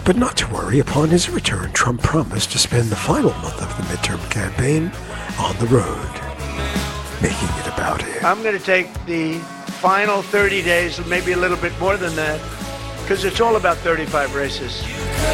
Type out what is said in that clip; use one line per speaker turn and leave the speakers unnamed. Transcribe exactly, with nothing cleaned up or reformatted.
But not to worry, upon his return, Trump promised to spend the final month of the midterm campaign on the road, making it about him.
I'm going to take the final thirty days, maybe a little bit more than that, because it's all about thirty-five races.